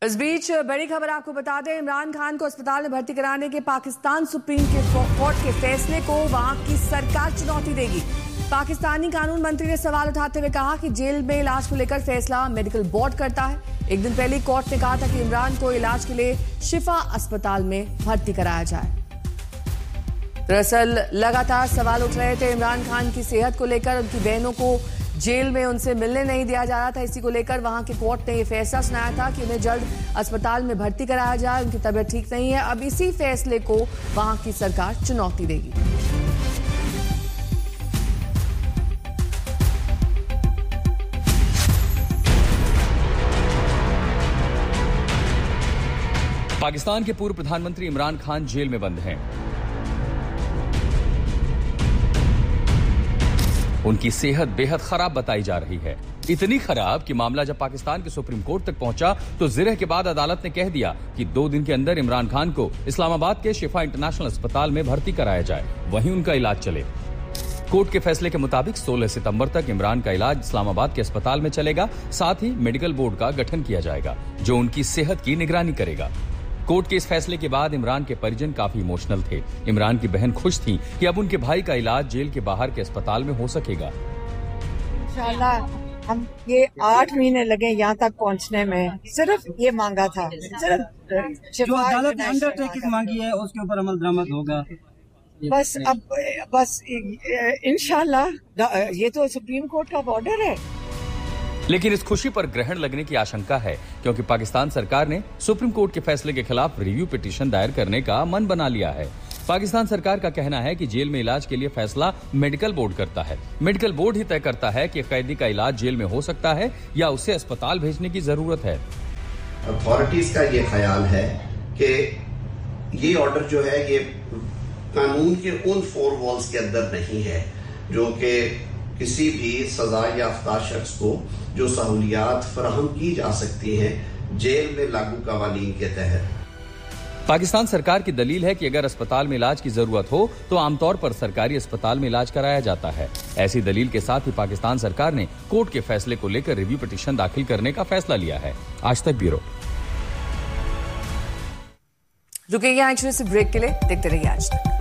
इस बीच बड़ी खबर आपको बता दें, इमरान खान को अस्पताल में भर्ती कराने के पाकिस्तान सुप्रीम कोर्ट के फैसले को वहां की सरकार चुनौती देगी। पाकिस्तानी कानून मंत्री ने सवाल उठाते हुए कहा कि जेल में इलाज को लेकर फैसला मेडिकल बोर्ड करता है। एक दिन पहले कोर्ट ने कहा था कि इमरान को इलाज के लिए शिफा अस्पताल में भर्ती कराया जाए। दरअसल लगातार सवाल उठ रहे थे इमरान खान की सेहत को लेकर। उनकी बहनों को जेल में उनसे मिलने नहीं दिया जा रहा था। इसी को लेकर वहां के कोर्ट ने यह फैसला सुनाया था कि उन्हें जल्द अस्पताल में भर्ती कराया जाए। उनकी तबीयत ठीक नहीं है। अब इसी फैसले को वहां की सरकार चुनौती देगी। पाकिस्तान के पूर्व प्रधानमंत्री इमरान खान जेल में बंद हैं। उनकी सेहत बेहद खराब बताई जा रही है। इतनी खराब कि मामला जब पाकिस्तान के सुप्रीम कोर्ट तक पहुंचा तो जिरह के बाद अदालत ने कह दिया कि 2 दिन के अंदर इमरान खान को इस्लामाबाद के शिफा इंटरनेशनल अस्पताल में भर्ती कराया जाए, वहीं उनका इलाज चले। कोर्ट के फैसले के मुताबिक 16 सितंबर तक इमरान का इलाज इस्लामाबाद के अस्पताल में चलेगा। साथ ही मेडिकल बोर्ड का गठन किया जाएगा जो उनकी सेहत की निगरानी करेगा। कोर्ट के इस फैसले के बाद इमरान के परिजन काफी इमोशनल थे। इमरान की बहन खुश थी कि अब उनके भाई का इलाज जेल के बाहर के अस्पताल में हो सकेगा। इंशाल्लाह हम ये 8 महीने लगे यहाँ तक पहुँचने में, सिर्फ ये मांगा था, सिर्फ जो अदालत ने अंडरटेकिंग मांगी है उसके ऊपर अमल दरामद होगा। बस अब बस इंशाल्लाह ये तो सुप्रीम कोर्ट का ऑर्डर है। लेकिन इस खुशी पर ग्रहण लगने की आशंका है क्योंकि पाकिस्तान सरकार ने सुप्रीम कोर्ट के फैसले के खिलाफ रिव्यू पिटीशन दायर करने का मन बना लिया है। पाकिस्तान सरकार का कहना है कि जेल में इलाज के लिए फैसला मेडिकल बोर्ड करता है। मेडिकल बोर्ड ही तय करता है कि कैदी का इलाज जेल में हो सकता है या उसे अस्पताल भेजने की जरूरत है। अथॉरिटीज का ये ख्याल है कि ये ऑर्डर जो है ये कानून के उन 4 वॉल्स के अंदर नहीं है जो कि किसी भी सजा याफ्ता शख्स को जो सहूलियात फराहम की जा सकती हैं जेल में लागू कवानीन के तहत। पाकिस्तान सरकार की दलील है कि अगर अस्पताल में इलाज की जरूरत हो तो आमतौर पर सरकारी अस्पताल में इलाज कराया जाता है। ऐसी दलील के साथ ही पाकिस्तान सरकार ने कोर्ट के फैसले को लेकर रिव्यू पिटीशन दाखिल करने का फैसला लिया है। आज तक ब्यूरो। रुकिए यहाँ ब्रेक के लिए, देखते रहिए आज तक।